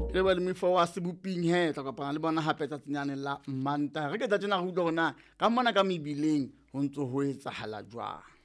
Re ba le mefo wa seboping he tla kopana le bona hape tsa tsinyane la Mantaha. Re ke tla tsena go utlwa gona ka mona ka mebileng ho ntso ho etsahala jwang.